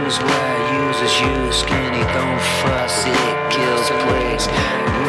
use what uses you. Skinny, don't fuss, it kills plays.